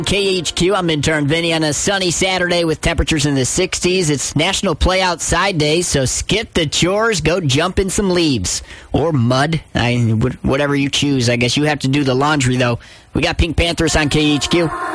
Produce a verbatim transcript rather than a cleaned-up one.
K H Q, I'm intern Vinny on a sunny Saturday with temperatures in the sixties. It's National Play Outside Day, so skip the chores, go jump in some leaves. Or mud, I, whatever you choose. I guess you have to do the laundry, though. We got Pink Panthers on K H Q.